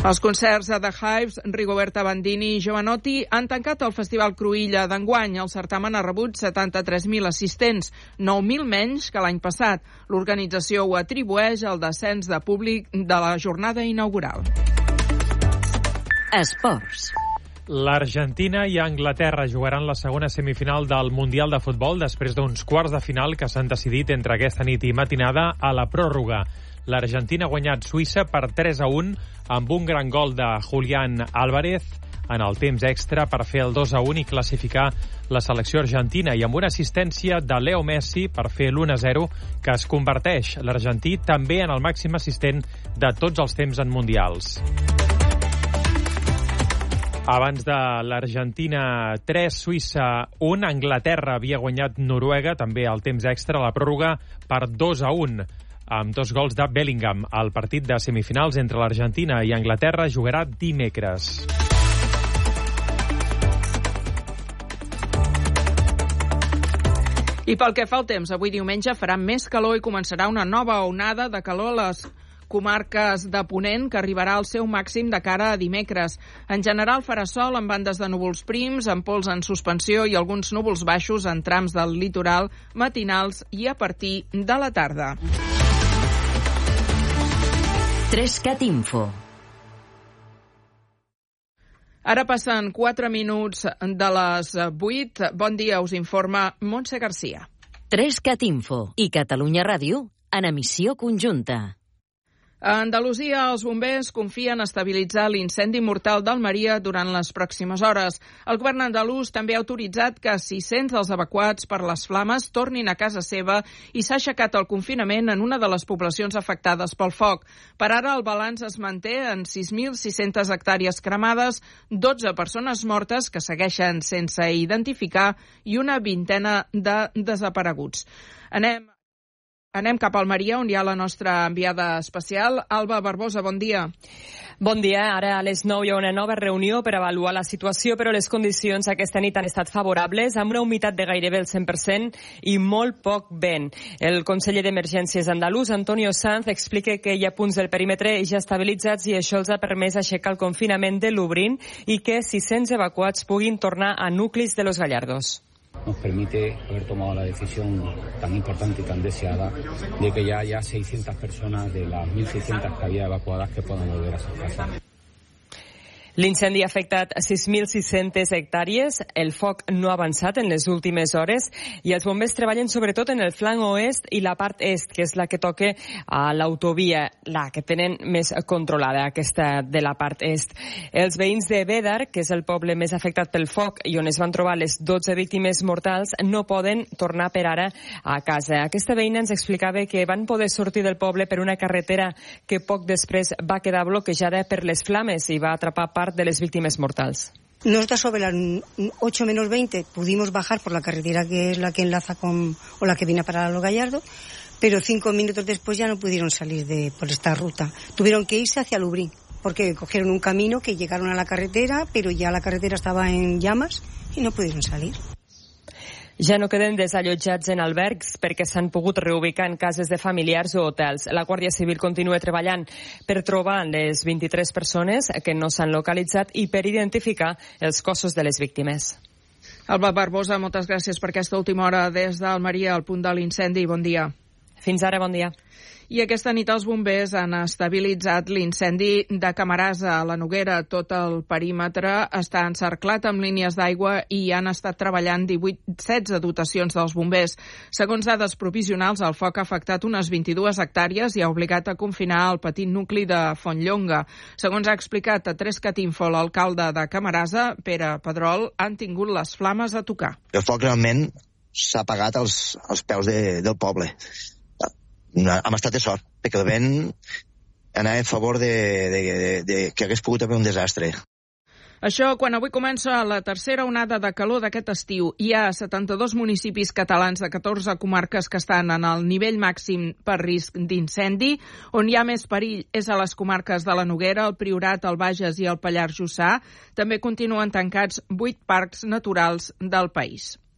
Els concerts de The Hives, Rigoberta Bandini i Jovanotti han tancat el Festival Cruïlla d'enguany. El certamen ha rebut 73.000 assistents, 9.000 menys que l'any passat. L'organització ho atribueix al descens de públic de la jornada inaugural. Esports. L'Argentina i Anglaterra jugaran la segona semifinal del Mundial de Futbol després d'uns quarts de final que s'han decidit entre aquesta nit i matinada a la pròrroga. L'Argentina ha guanyat Suïssa per 3-1 amb un gran gol de Julián Álvarez en el temps extra per fer el 2-1 i classificar la selecció argentina, i amb una assistència de Leo Messi per fer l'1-0 que es converteix l'argentí també en el màxim assistent de tots els temps en mundials. Abans de l'Argentina 3, Suïssa 1, Anglaterra havia guanyat Noruega també al temps extra a la pròrroga per 2-1 amb 2 gols de Bellingham. El partit de semifinals entre l'Argentina i Anglaterra jugarà dimecres. I pel que fa al temps, avui diumenge farà més calor i començarà una nova onada de calor a les comarques de Ponent, que arribarà al seu màxim de cara a dimecres. En general farà sol amb bandes de núvols prims, amb pols en suspensió i alguns núvols baixos en trams del litoral, matinals i a partir de la tarda. 3CAT Info. Ara passen 4 minuts de les 8. Bon dia, us informa Montse Garcia. 3CAT Info i Catalunya Ràdio en emissió conjunta. A Andalusia, els bombers confien estabilitzar l'incendi mortal d'Almeria durant les pròximes hores. El govern andalús també ha autoritzat que 600 dels evacuats per les flames tornin a casa seva i s'ha aixecat el confinament en una de les poblacions afectades pel foc. Per ara, el balanç es manté en 6.600 hectàrees cremades, 12 persones mortes que segueixen sense identificar i una vintena de desapareguts. Anem cap a Almeria, on hi ha la nostra enviada especial. Alba Barbosa, bon dia. Bon dia. Ara a les 9 hi ha una nova reunió per avaluar la situació, però les condicions aquesta nit han estat favorables, amb una humitat de gairebé el 100% i molt poc vent. El conseller d'Emergències andalús, Antonio Sanz, explica que hi ha punts del perímetre ja estabilitzats i això els ha permès aixecar el confinament de Lublin i que 600 evacuats puguin tornar a nuclis de Los Gallardos. Nos permite haber tomado la decisión tan importante y tan deseada de que ya haya 600 personas de las 1.600 que había evacuadas que puedan volver a sus casas. L'incendi ha afectat 6.600 hectàrees. El foc no ha avançat en les últimes hores i els bombers treballen sobretot en el flanc oest i la part est, que és la que toca a l'autovia, la que tenen més controlada, aquesta de la part est. Els veïns de Bédar, que és el poble més afectat pel foc i on es van trobar les 12 víctimes mortals, no poden tornar per ara a casa. Aquesta veïna ens explicava que van poder sortir del poble per una carretera que poc després va quedar bloquejada per les flames i va atrapar part de les víctimas mortals. Nosotros sobre las 8 menos 20 pudimos bajar por la carretera que es la que enlaza o la que viene a parar a Los Gallardos, pero 5 minutos después ya no pudieron salir por esta ruta. Tuvieron que irse hacia Lublin, porque cogieron un camino que llegaron a la carretera, pero ya la carretera estaba en llamas y no pudieron salir. Ja no queden desallotjats en albergs perquè s'han pogut reubicar en cases de familiars o hotels. La Guàrdia Civil continua treballant per trobar les 23 persones que no s'han localitzat i per identificar els cossos de les víctimes. Alba Barbosa, moltes gràcies per aquesta última hora des d'Almeria, al punt de l'incendi. Bon dia. Fins ara, bon dia. I aquesta nit els bombers han estabilitzat l'incendi de Camarasa a la Noguera. Tot el perímetre està encerclat amb línies d'aigua i han estat treballant 16 dotacions dels bombers. Segons dades provisionals, el foc ha afectat unes 22 hectàrees i ha obligat a confinar el petit nucli de Fontlonga. Segons ha explicat a 3CAT Info l'alcalde de Camarasa, Pere Pedrol, han tingut les flames a tocar. El foc realment s'ha apagat als peus del poble. Hem estat de sort, perquè el vent anava a favor de que hagués pogut haver un desastre. Això quan avui comença la tercera onada de calor d'aquest estiu. Hi ha 72 municipis catalans de 14 comarques que estan en el nivell màxim per risc d'incendi. On hi ha més perill és a les comarques de la Noguera, el Priorat, el Bages i el Pallars Jussà. També continuen tancats 8 parcs naturals del país.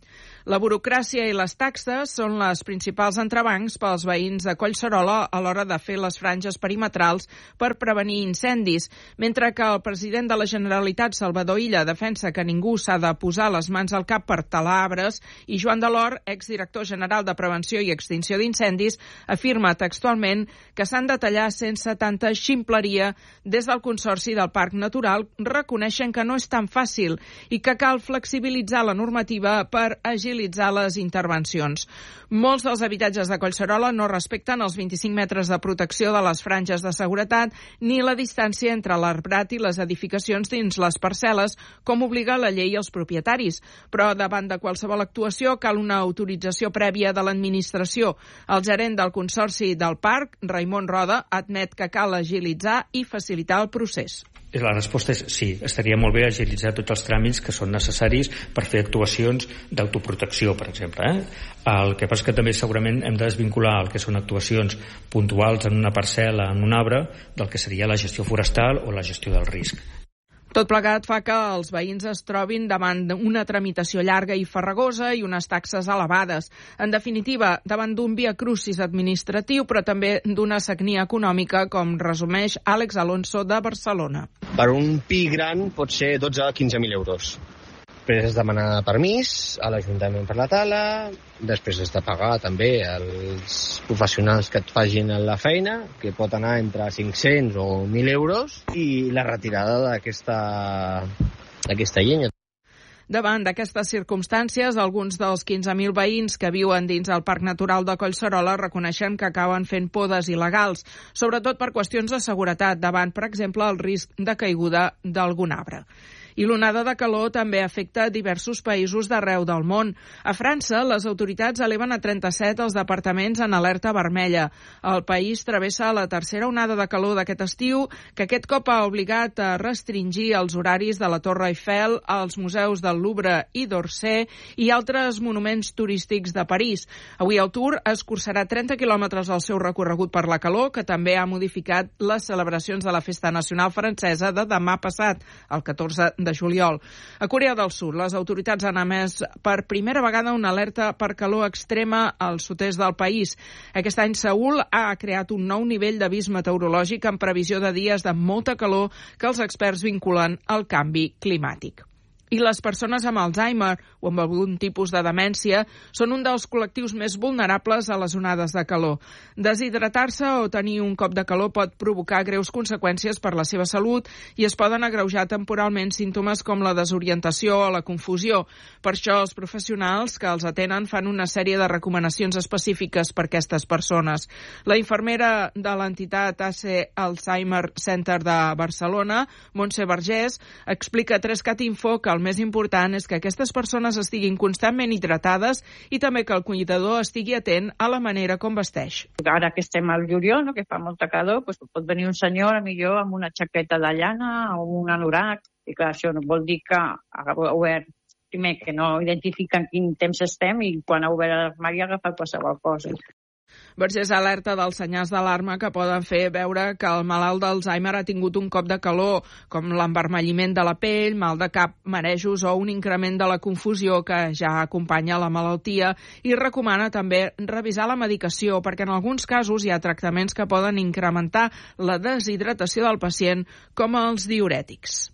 La burocràcia i les taxes són les principals entrebancs pels veïns de Collserola a l'hora de fer les franges perimetrals per prevenir incendis, mentre que el president de la Generalitat, Salvador Illa, defensa que ningú s'ha de posar les mans al cap per talar arbres, i Joan Delort, exdirector general de Prevenció i Extinció d'Incendis, afirma textualment que s'han de tallar sense tanta ximpleria. Des del Consorci del Parc Natural reconeixen que no és tan fàcil i que cal flexibilitzar la normativa per agilitzar les intervencions. Molts dels habitatges de Collserola no respecten els 25 metres de protecció de les franges de seguretat ni la distància entre l'arbrat i les edificacions dins les parcel·les, com obliga la llei als propietaris. Però davant de qualsevol actuació cal una autorització prèvia de l'administració. El gerent del Consorci del Parc, Raimon Roda, admet que cal agilitzar i facilitar el procés. La resposta és sí, estaria molt bé agilitzar tots els tràmits que són necessaris per fer actuacions d'autoprotecció, per exemple. El que passa és que també segurament hem de desvincular el que són actuacions puntuals en una parcel·la, en un arbre, del que seria la gestió forestal o la gestió del risc. Tot plegat fa que els veïns es trobin davant d'una tramitació llarga i farragosa i unes taxes elevades. En definitiva, davant d'un viacrucis administratiu, però també d'una sagnia econòmica, com resumeix Àlex Alonso de Barcelona. Per un pi gran pot ser 12 a 15.000 euros. Després has de demanar permís a l'Ajuntament per la tala, després has de pagar també als professionals que et facin la feina, que pot anar entre 500 o 1.000 euros, i la retirada d'aquesta llenya. Davant d'aquestes circumstàncies, alguns dels 15.000 veïns que viuen dins el Parc Natural de Collserola reconeixen que acaben fent podes il·legals, sobretot per qüestions de seguretat, davant, per exemple, el risc de caiguda d'algun arbre. I l'onada de calor també afecta diversos països d'arreu del món. A França, les autoritats eleven a 37 els departaments en alerta vermella. El país travessa la tercera onada de calor d'aquest estiu, que aquest cop ha obligat a restringir els horaris de la Torre Eiffel, els museus del Louvre i d'Orsay i altres monuments turístics de París. Avui el Tour escurçarà 30 quilòmetres al seu recorregut per la calor, que també ha modificat les celebracions de la Festa Nacional Francesa de demà passat, el 14 de juliol. A Corea del Sud, les autoritats han emès per primera vegada una alerta per calor extrema al sud-est del país. Aquest any Seül ha creat un nou nivell d'avís meteorològic en previsió de dies de molta calor que els experts vinculen al canvi climàtic. I les persones amb Alzheimer o amb algun tipus de demència són un dels col·lectius més vulnerables a les onades de calor. Deshidratar-se o tenir un cop de calor pot provocar greus conseqüències per la seva salut i es poden agreujar temporalment símptomes com la desorientació o la confusió. Per això els professionals que els atenen fan una sèrie de recomanacions específiques per a aquestes persones. La infermera de l'entitat AC Alzheimer Center de Barcelona, Montse Vergés, explica a 3cat Info que el més important és que aquestes persones estiguin constantment hidratades i també que el cuidador estigui atent a la manera com vesteix. Ara que estem al juliol, que fa molta calor, pot venir un senyor, millor amb una jaqueta de llana o un anorac, i clar, això no vol dir que ha obert, primer que no identifiquen quin temps estem i quan ha obert l'armari ha agafat qualsevol cosa. Vergés alerta dels senyals d'alarma que poden fer veure que el malalt d'Alzheimer ha tingut un cop de calor, com l'envermelliment de la pell, mal de cap, marejos o un increment de la confusió que ja acompanya la malaltia, i recomana també revisar la medicació perquè en alguns casos hi ha tractaments que poden incrementar la deshidratació del pacient, com els diürètics.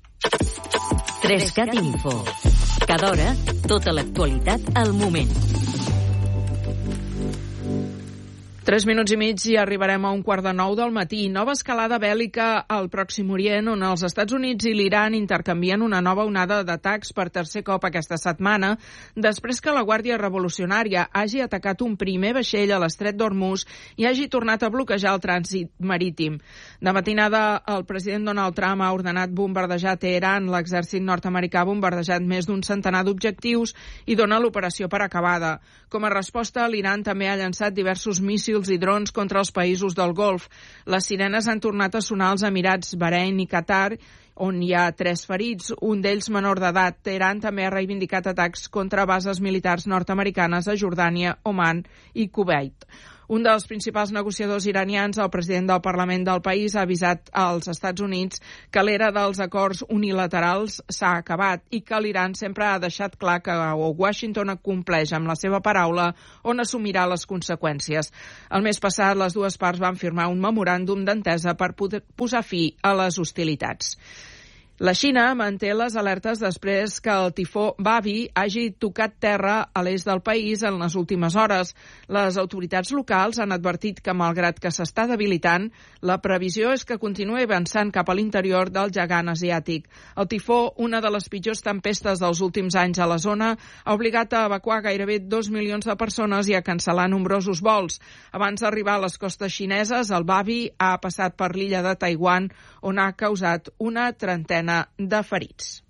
3cat Info. Cada hora, tota l'actualitat al moment. 3 minuts i mig i arribarem a 8:45 del matí. Nova escalada bèl·lica al Pròxim Orient, on els Estats Units i l'Iran intercanvien una nova onada d'atacs per tercer cop aquesta setmana, després que la Guàrdia Revolucionària hagi atacat un primer vaixell a l'estret d'Hormuz i hagi tornat a bloquejar el trànsit marítim. De matinada, el president Donald Trump ha ordenat bombardejar Teheran. L'exèrcit nord-americà ha bombardejat més d'un centenar d'objectius i dona l'operació per acabada. Com a resposta, l'Iran també ha llançat diversos míssils i drons contra els països del Golf. Les sirenes han tornat a sonar als Emirats, Bahrein i Qatar, on hi ha 3 ferits, un d'ells menor d'edat. Teheran també ha reivindicat atacs contra bases militars nord-americanes a Jordània, Oman i Kuwait. Un dels principals negociadors iranians, el president del Parlament del país, ha avisat als Estats Units que l'era dels acords unilaterals s'ha acabat i que l'Iran sempre ha deixat clar que Washington compleix amb la seva paraula on assumirà les conseqüències. El mes passat, les dues parts van firmar un memoràndum d'entesa per poder posar fi a les hostilitats. La Xina manté les alertes després que el tifó Babi hagi tocat terra a l'est del país en les últimes hores. Les autoritats locals han advertit que, malgrat que s'està debilitant, la previsió és que continuï avançant cap a l'interior del gegant asiàtic. El tifó, una de les pitjors tempestes dels últims anys a la zona, ha obligat a evacuar gairebé 2 milions de persones i a cancel·lar nombrosos vols. Abans d'arribar a les costes xineses, el Babi ha passat per l'illa de Taiwan, on ha causat una trentena de ferits.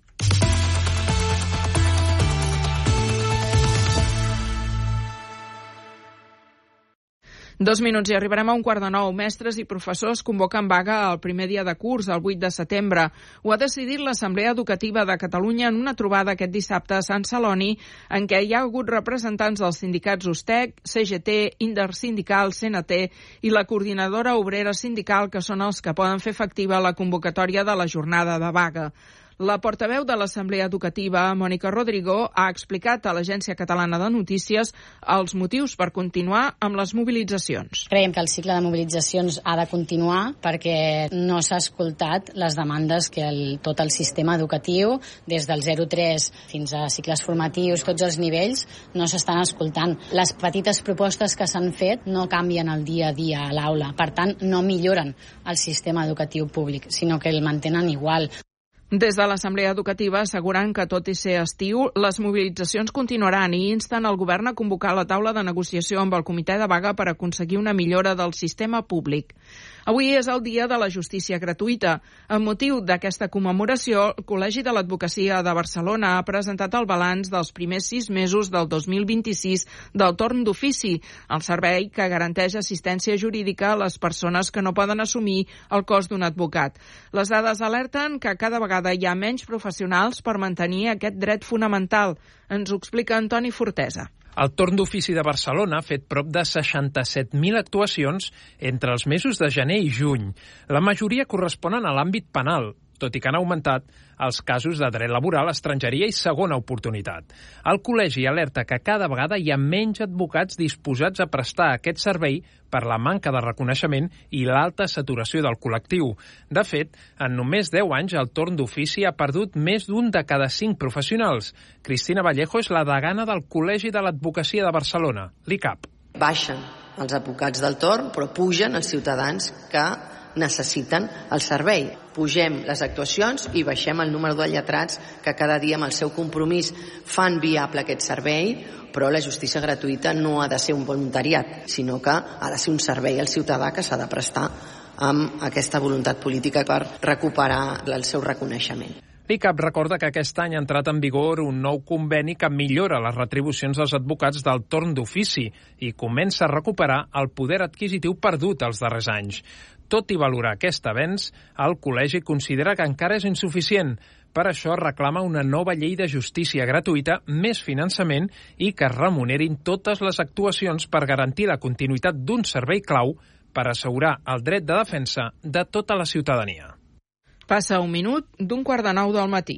Dos minuts i arribarem a 8:45. Mestres i professors convoquen vaga el primer dia de curs, el 8 de setembre. Ho ha decidit l'Assemblea Educativa de Catalunya en una trobada aquest dissabte a Sant Celoni, en què hi ha hagut representants dels sindicats USTEC, CGT, Intersindical, CNT i la Coordinadora Obrera Sindical, que són els que poden fer efectiva la convocatòria de la jornada de vaga. La portaveu de l'Assemblea Educativa, Mònica Rodrigo, ha explicat a l'Agència Catalana de Notícies els motius per continuar amb les mobilitzacions. Creiem que el cicle de mobilitzacions ha de continuar perquè no s'ha escoltat les demandes que tot el sistema educatiu, des del 0-3 fins a cicles formatius, tots els nivells, no s'estan escoltant. Les petites propostes que s'han fet no canvien el dia a dia a l'aula, per tant, no milloren el sistema educatiu públic, sinó que el mantenen igual. Des de l'Assemblea Educativa asseguren que, tot i ser estiu, les mobilitzacions continuaran i insten el govern a convocar la taula de negociació amb el comitè de vaga per aconseguir una millora del sistema públic. Avui és el dia de la justícia gratuïta. Amb motiu d'aquesta commemoració, el Col·legi de l'Advocacia de Barcelona ha presentat el balanç dels primers 6 mesos del 2026 del torn d'ofici, el servei que garanteix assistència jurídica a les persones que no poden assumir el cost d'un advocat. Les dades alerten que cada vegada hi ha menys professionals per mantenir aquest dret fonamental. Ens ho explica Antoni Fortesa. El torn d'ofici de Barcelona ha fet prop de 67.000 actuacions entre els mesos de gener i juny. La majoria corresponen a l'àmbit penal, tot i que han augmentat els casos de dret laboral, estrangeria i segona oportunitat. El col·legi alerta que cada vegada hi ha menys advocats disposats a prestar aquest servei per la manca de reconeixement i l'alta saturació del col·lectiu. De fet, en només 10 anys el torn d'ofici ha perdut més d'un de cada 5 professionals. Cristina Vallejo és la degana del Col·legi de l'Advocacia de Barcelona, l'ICAP. Baixen els advocats del torn, però pugen els ciutadans que necessiten el servei. Pugem les actuacions i baixem el número de lletrats que cada dia amb el seu compromís fan viable aquest servei, però la justícia gratuïta no ha de ser un voluntariat, sinó que ha de ser un servei al ciutadà que s'ha de prestar amb aquesta voluntat política per recuperar el seu reconeixement. L'ICAP recorda que aquest any ha entrat en vigor un nou conveni que millora les retribucions dels advocats del torn d'ofici i comença a recuperar el poder adquisitiu perdut els darrers anys. Tot i valorar aquest avenç, el col·legi considera que encara és insuficient. Per això reclama una nova llei de justícia gratuïta, més finançament i que es remunerin totes les actuacions per garantir la continuïtat d'un servei clau per assegurar el dret de defensa de tota la ciutadania. Passa un minut d'un 8:45 del matí.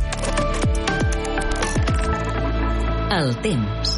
El temps.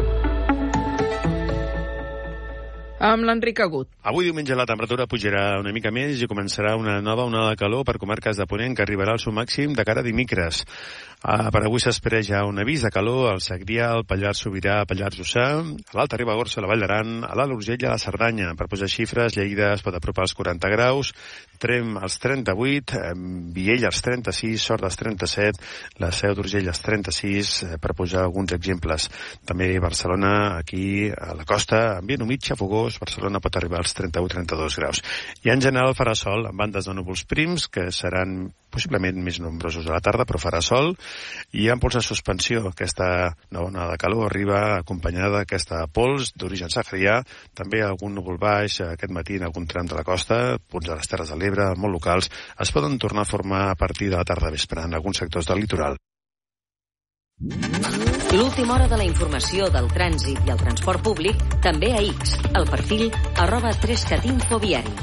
Amb l'Enric Agut. Avui diumenge la temperatura pujarà una mica més i començarà una nova onada de calor per comarques de Ponent que arribarà al seu màxim de cara a dimecres. Per avui s'espera ja un avís de calor al Segrià, al Pallars Sobirà, al Pallars Jussà, a l'Alta Ribagorça, a la Vall d'Aran, a l'Alt Urgell i a la Cerdanya. Per posar xifres, Lleida es pot apropar als 40 graus, Tremp als 38, Viella als 36, Sort als 37, la Seu d'Urgell als 36, per posar alguns exemples. També Barcelona, aquí a la costa, ambient humit, xafogós, graus, Barcelona pot arribar als 31-32 graus. I en general farà sol, amb bandes de núvols prims, que seran possiblement més nombrosos a la tarda, però farà sol, i en pols de suspensió. Aquesta nova onada de calor arriba acompanyada d'aquesta pols d'origen saharià, també algun núvol baix aquest matí en algun tram de la costa, punts de les Terres de l'Ebre, molt locals, es poden tornar a formar a partir de la tarda vespre en alguns sectors del litoral. L'última hora de la informació del trànsit i el transport públic també a X, el perfil @3catinfoviari.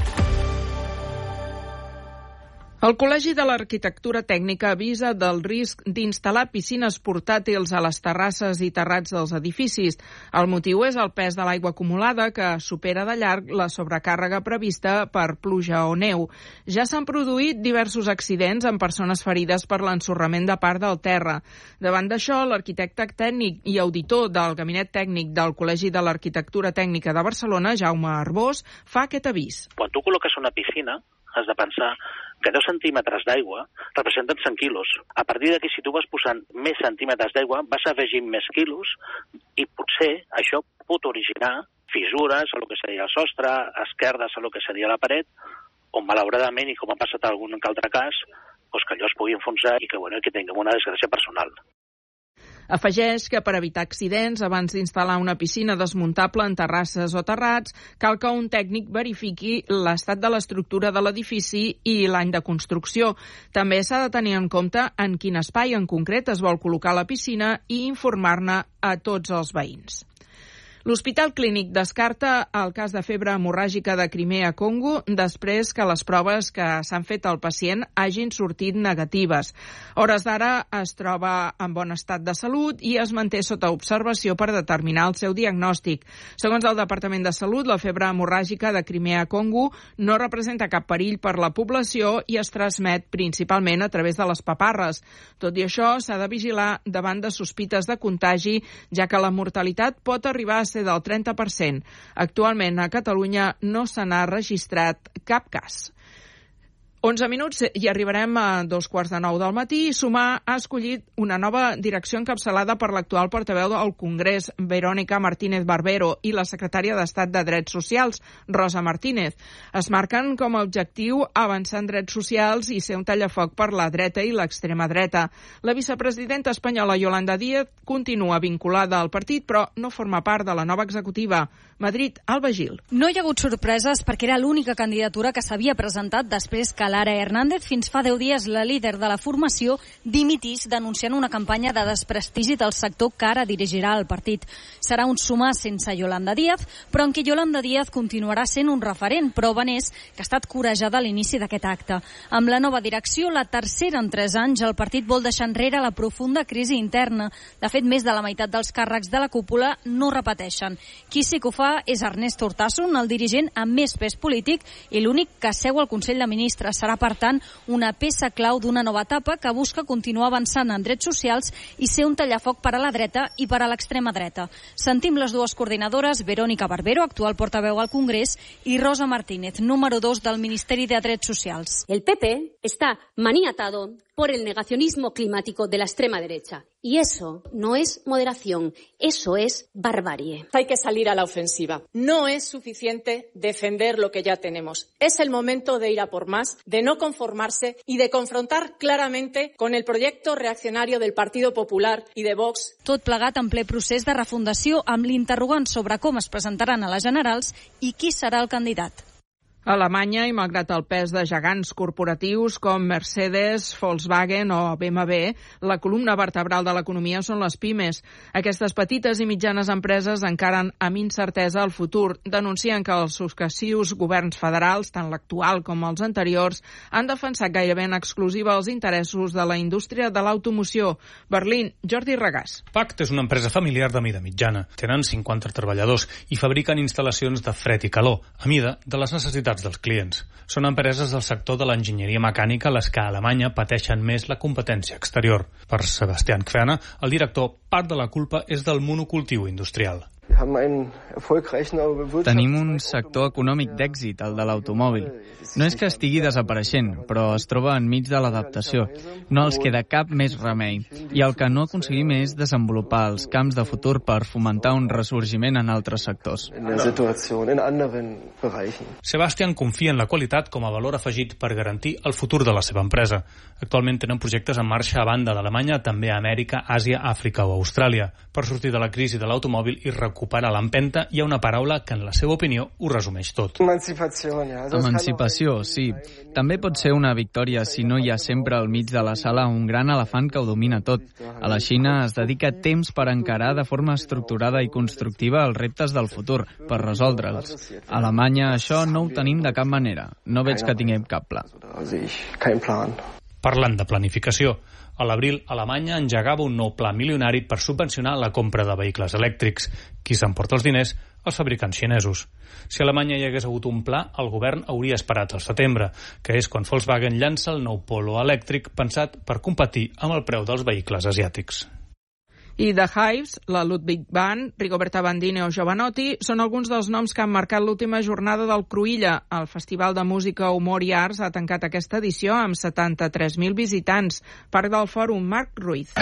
El Col·legi de l'Arquitectura Tècnica avisa del risc d'instal·lar piscines portàtils a les terrasses i terrats dels edificis. El motiu és el pes de l'aigua acumulada, que supera de llarg la sobrecàrrega prevista per pluja o neu. Ja s'han produït diversos accidents amb persones ferides per l'ensorrament de part del terra. Davant d'això, l'arquitecte tècnic i auditor del Gabinet Tècnic del Col·legi de l'Arquitectura Tècnica de Barcelona, Jaume Arbós, fa aquest avís. Quan tu col·loques una piscina, has de pensar que 10 centímetres d'aigua representen 100 quilos. A partir d'aquí, si tu vas posant més centímetres d'aigua, vas afegint més quilos i potser això pot originar fissures a lo que seria el sostre, esquerdes a lo que seria la paret, o malauradament, i com ha passat en algun altre cas, doncs que allò es pugui enfonsar i que tinguem una desgràcia personal. Afegeix que per evitar accidents, abans d'instal·lar una piscina desmuntable en terrasses o terrats, cal que un tècnic verifiqui l'estat de l'estructura de l'edifici i l'any de construcció. També s'ha de tenir en compte en quin espai en concret es vol col·locar la piscina i informar-ne a tots els veïns. L'Hospital Clínic descarta el cas de febre hemorràgica de Crimea-Congo després que les proves que s'han fet al pacient hagin sortit negatives. A hores d'ara es troba en bon estat de salut i es manté sota observació per determinar el seu diagnòstic. Segons el Departament de Salut, la febre hemorràgica de Crimea-Congo no representa cap perill per la població i es transmet principalment a través de les paparres. Tot i això, s'ha de vigilar davant de sospites de contagi, ja que la mortalitat pot arribar a ser del 30%. Actualment a Catalunya no se n'ha registrat cap cas. 11 minuts i arribarem a 2:45 del matí. Sumar ha escollit una nova direcció encapçalada per l'actual portaveu del Congrés, Verónica Martínez Barbero, i la secretària d'Estat de Drets Socials, Rosa Martínez. Es marquen com a objectiu avançar en drets socials i ser un tallafoc per la dreta i l'extrema dreta. La vicepresidenta espanyola Yolanda Díaz continua vinculada al partit, però no forma part de la nova executiva. Madrid, Alba Gil. No hi ha hagut sorpreses perquè era l'única candidatura que s'havia presentat després que Lara Hernández, fins fa 10 dies la líder de la formació, dimitís denunciant una campanya de desprestigi del sector que ara dirigirà el partit. Serà un sumar sense Yolanda Díaz, però en què Yolanda Díaz continuarà sent un referent. Prova n'és que ha estat corejada a l'inici d'aquest acte. Amb la nova direcció, la tercera en 3 anys, el partit vol deixar enrere la profunda crisi interna. De fet, més de la meitat dels càrrecs de la cúpula no repeteixen. Qui sí que ho fa és Ernesto Urtasun, el dirigent amb més pes polític i l'únic que seu al Consell de Ministres. Serà, per tant, una peça clau d'una nova etapa que busca continuar avançant en drets socials i ser un tallafoc per a la dreta i per a l'extrema dreta. Sentim les dues coordinadores, Verónica Barbero, actual portaveu al Congrés, i Rosa Martínez, número 2 del Ministeri de Drets Socials. El PP está maniatado por el negacionismo climático de la extrema derecha. Y eso no es moderación, eso es barbarie. Hay que salir a la ofensiva. No es suficiente defender lo que ya tenemos. Es el momento de ir a por más, de no conformarse y de confrontar claramente con el proyecto reaccionario del Partido Popular y de Vox. Tot plegat en ple procés de refundació amb l'interrogant sobre com es presentaran a les generals i qui serà el candidat. A Alemanya, i malgrat el pes de gegants corporatius com Mercedes, Volkswagen o BMW, la columna vertebral de l'economia són les pimes. Aquestes petites i mitjanes empreses encaren amb incertesa el futur. Denuncien que els successius governs federals, tant l'actual com els anteriors, han defensat gairebé en exclusiva els interessos de la indústria de l'automoció. Berlín, Jordi Regàs. Pact és una empresa familiar de mida mitjana. Tenen 50 treballadors i fabriquen instal·lacions de fred i calor, a mida de les necessitats dels clients. Són empreses del sector de l'enginyeria mecànica les que a Alemanya pateixen més la competència exterior. Per Sebastian Kferne, el director, part de la culpa és del monocultiu industrial. Tenim un sector econòmic d'èxit, el de l'automòbil. No és que estigui desapareixent, però es troba enmig de l'adaptació. No els queda cap més remei. I el que no aconseguim és desenvolupar els camps de futur per fomentar un ressorgiment en altres sectors. Sebastian confia en la qualitat com a valor afegit per garantir el futur de la seva empresa. Actualment tenen projectes en marxa a banda d'Alemanya, també a Amèrica, Àsia, Àfrica o Austràlia. Per sortir de la crisi de l'automòbil i recuperar l'empenta, hi ha una paraula que, en la seva opinió, ho resumeix tot. Emancipació, sí. També pot ser una victòria si no hi ha sempre al mig de la sala un gran elefant que ho domina tot. A la Xina es dedica temps per encarar de forma estructurada i constructiva els reptes del futur, per resoldre'ls. A Alemanya això no ho tenim de cap manera. No veig que tinguem cap pla. Parlant de planificació, a l'abril Alemanya engegava un nou pla milionari per subvencionar la compra de vehicles elèctrics. Qui s'emporta els diners? Els fabricants xinesos. Si a Alemanya hi hagués hagut un pla, el govern hauria esperat al setembre, que és quan Volkswagen llança el nou Polo elèctric pensat per competir amb el preu dels vehicles asiàtics. I The Hives, la Ludwig Band, Rigoberta Bandini o Jovanotti són alguns dels noms que han marcat l'última jornada del Cruïlla. El Festival de Música, Humor i Arts ha tancat aquesta edició amb 73.000 visitants. Parc del Fòrum, Marc Ruiz.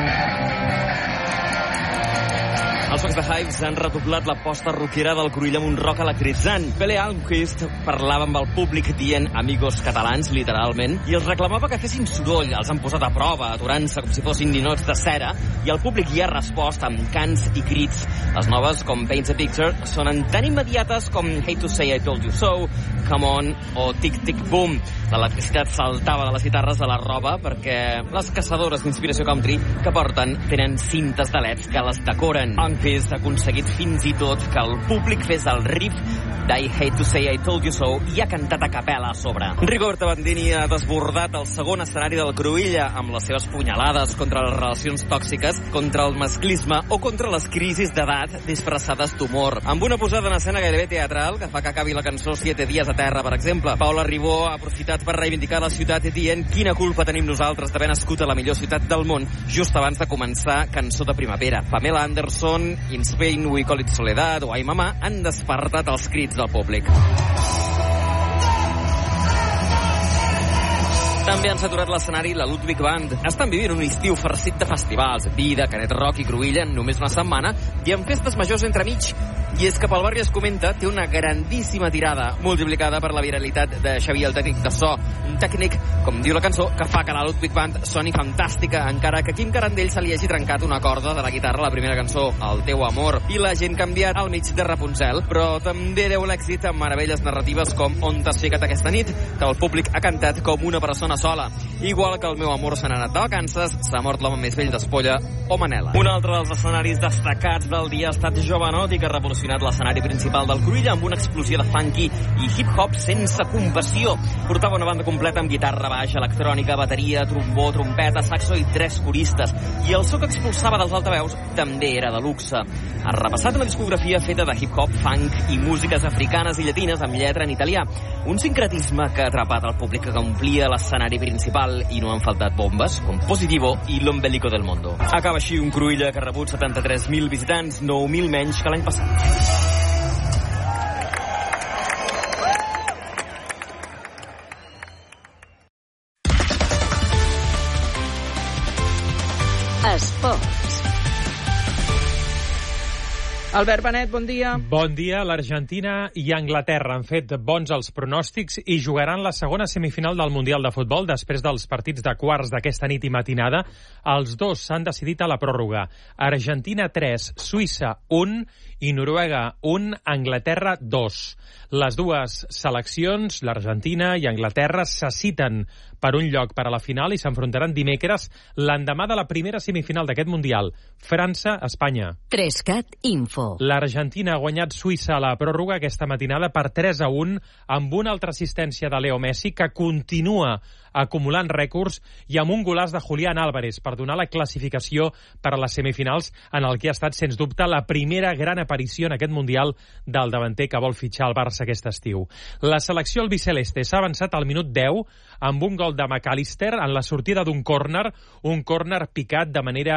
Els Focs de Hives han redoblat l'aposta rockera del Cruïlla amb un rock electritzant. Pele Almquist parlava amb el públic dient amigos catalans, literalment, i els reclamava que fessin soroll. Els han posat a prova, aturant-se com si fossin ninots de cera, i el públic hi ha respost amb cants i crits. Les noves, com Paint a Picture, sonen tan immediates com Hate to Say I Told You So, Come On o Tic Tic Boom. L'electricitat saltava de les guitarres a la roba perquè les caçadores d'inspiració country que porten tenen cintes de leds que les decoren. Almquist ha aconseguit fins i tot que el públic fes el riff d'I Hate to Say I Told You So i ha cantat a capella a sobre. Rigoberta Bandini ha desbordat el segon escenari del Cruïlla amb les seves punyalades contra les relacions tòxiques, contra el masclisme o contra les crisis d'edat disfressades d'humor. Amb una posada en escena gairebé teatral que fa que acabi la cançó 7 dies a terra, per exemple. Paula Ribó ha aprofitat per reivindicar la ciutat dient quina culpa tenim nosaltres d'haver nascut a la millor ciutat del món just abans de començar Cançó de Primavera. Pamela Anderson, In Spain We Call It Soledad o Ai Mamà han despertat els crits del públic. També han saturat l'escenari la Ludwig Band. Estan vivint un estiu farcit de festivals, vida, Canet Rock i Cruïlla en només una setmana i amb festes majors entremig. I és que pel barri es comenta té una grandíssima tirada, multiplicada per la viralitat de Xavier, el tècnic de so. Un tècnic, com diu la cançó, que fa que la Ludwig Band soni fantàstica, encara que Quim Carandell se li hagi trencat una corda de la guitarra a la primera cançó, El teu amor, i la gent canviat al mig de Rapunzel. Però també deu l'èxit amb meravelles narratives com On t'has ficat aquesta nit, que el públic ha cantat com una persona sola. Igual que El meu amor se n'ha anat de vacances, S'ha mort l'home més vell d'Espolla o Manela. Un altre dels escenaris destacats del dia ha estat Jovanotti, que ha revolucionat l'escenari principal del Cruïlla amb una explosió de funky i hip-hop sense compassió. Portava una banda completa amb guitarra, baix, electrònica, bateria, trombó, trompeta, saxo i 3 coristes. I el so que expulsava dels altaveus també era de luxe. Ha repassat una discografia feta de hip-hop, funk i músiques africanes i llatines amb lletra en italià. Un sincretisme que ha atrapat el públic que omplia l'escenari principal i no han faltat bombes com Positivo i L'Ombelico del Mundo. Acaba així un Cruïlla que ha rebut 73.000 visitants, 9.000 menys que l'any passat. Esports. Albert Benet, bon dia. Bon dia. L'Argentina i Anglaterra han fet bons els pronòstics i jugaran la segona semifinal del Mundial de Futbol després dels partits de quarts d'aquesta nit i matinada. Els dos s'han decidit a la pròrroga. Argentina 3, Suïssa 1 i Noruega 1, Anglaterra 2. Les dues seleccions, l'Argentina i Anglaterra, se citen per un lloc per a la final i s'enfrontaran dimecres l'endemà de la primera semifinal d'aquest Mundial, França-Espanya. 3CAT Info. L'Argentina ha guanyat Suïssa a la pròrroga aquesta matinada per 3-1 amb una altra assistència de Leo Messi que continua acumulant rècords i amb un golaç de Julián Álvarez per donar la classificació per a les semifinals en el que ha estat, sens dubte, la primera gran aparició en aquest Mundial del davanter que vol fitxar el Barça aquest estiu. La selecció albiceleste s'ha avançat al minut 10 amb un gol de McAllister en la sortida d'un córner, un córner picat de manera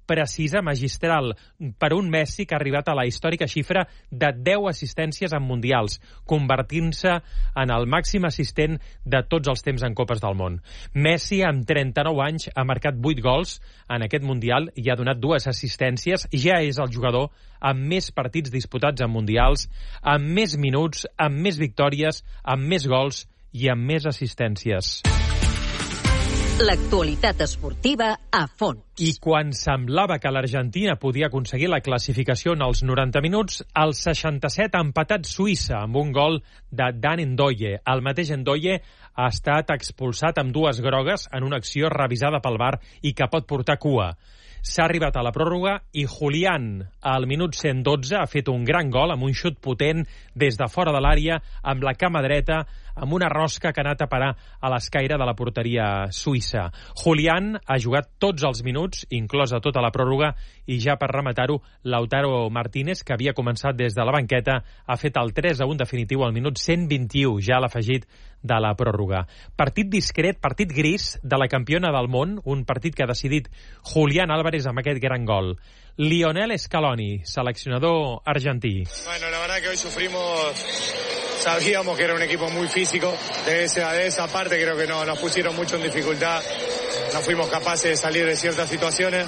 precisa, magistral, per un Messi que ha arribat a la històrica xifra de 10 assistències en mundials, convertint-se en el màxim assistent de tots els temps en Copes del Món. Messi, amb 39 anys, ha marcat 8 gols en aquest mundial i ha donat 2 assistències. Ja és el jugador amb més partits disputats en mundials, amb més minuts, amb més victòries, amb més gols i amb més assistències. L'actualitat esportiva a fons. I quan semblava que l'Argentina podia aconseguir la classificació en els 90 minuts, al 67 ha empatat Suïssa amb un gol de Dan Ndoye. El mateix Ndoye ha estat expulsat amb 2 grogues en una acció revisada pel VAR i que pot portar cua. S'ha arribat a la pròrroga i Julián, al minut 112, ha fet un gran gol amb un xut potent des de fora de l'àrea, amb la cama dreta, amb una rosca que ha anat a parar a l'escaire de la porteria suïssa. Julián ha jugat tots els minuts, inclosa tota la pròrroga, i ja per rematar-ho, Lautaro Martínez, que havia començat des de la banqueta, ha fet el 3-1 definitiu al minut 121, ja l'ha afegit de la pròrroga. Partit discret, partit gris de la campiona del món, un partit que ha decidit Julián Álvarez amb aquest gran gol. Lionel Scaloni, seleccionador argentí. Bueno, la verdad que hoy sufrimos, sabíamos que era un equipo muy físico, de esa parte creo que no, nos pusieron mucho en dificultad, no fuimos capaces de salir de ciertas situaciones,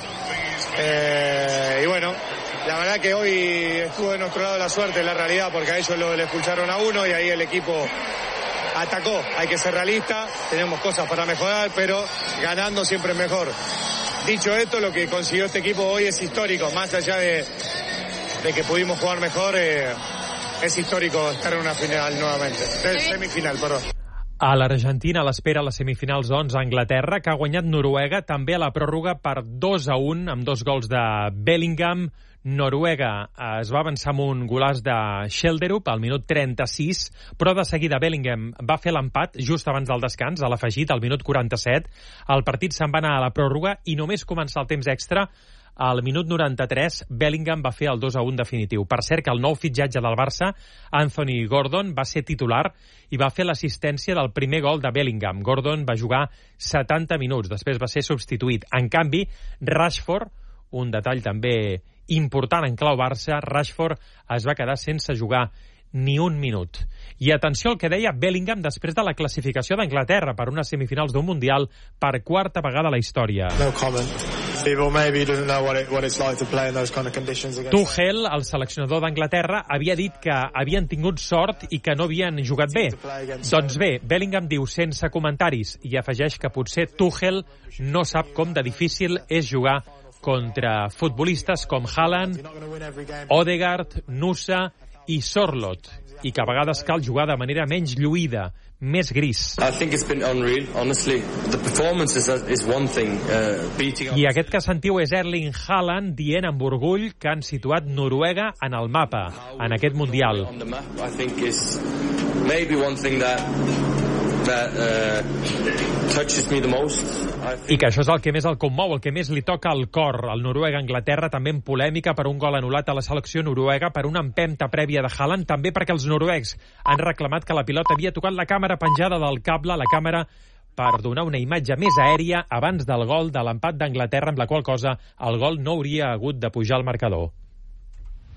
y bueno, la verdad que hoy estuvo de nuestro lado la suerte, la realidad, porque a ellos le expulsaron a uno y ahí el equipo atacó. Hay que ser realista, tenemos cosas para mejorar, pero ganando siempre es mejor. Dicho esto, lo que consiguió este equipo hoy es histórico, más allá de que pudimos jugar mejor, es histórico estar en una final nuevamente, semifinal, perdón. A l'Argentina l'espera a les semifinals, doncs, a Anglaterra, que ha guanyat Noruega també a la pròrroga per 2-1, amb 2 gols de Bellingham. Noruega es va avançar amb un golaç de Schelderup al minut 36, però de seguida Bellingham va fer l'empat just abans del descans, a l'afegit, al minut 47. El partit se'n va anar a la pròrroga i només començar el temps extra, al minut 93, Bellingham va fer el 2-1 definitiu. Per cert, que el nou fitxatge del Barça, Anthony Gordon, va ser titular i va fer l'assistència del primer gol de Bellingham. Gordon va jugar 70 minuts, després va ser substituït. En canvi, Rashford, un detall també important en clau Barça, Rashford es va quedar sense jugar ni un minut. I atenció al que deia Bellingham després de la classificació d'Anglaterra per unes semifinals d'un Mundial per 4ª vegada a la història. No comment. People maybe doesn't know what it's like to play in those kind of conditions against. Tuchel, el seleccionador d'Anglaterra, havia dit que havien tingut sort i que no havien jugat bé. Doncs bé, Bellingham diu sense comentaris i afegeix que potser Tuchel no sap com de difícil és jugar contra futbolistes com Haaland, Odegaard, Nusa i Sorloth, i que a vegades cal jugar de manera menys lluïda, més gris. I aquest que sentiu és Erling Haaland dient amb orgull que han situat Noruega en el mapa, en aquest Mundial. I que això és el que més el commou, el que més li toca al cor. El Noruega-Anglaterra també en polèmica per un gol anul·lat a la selecció noruega per una empenta prèvia de Haaland, també perquè els noruecs han reclamat que la pilota havia tocat la càmera penjada del cable, la càmera per donar una imatge més aèria abans del gol de l'empat d'Anglaterra, amb la qual cosa el gol no hauria hagut de pujar al marcador.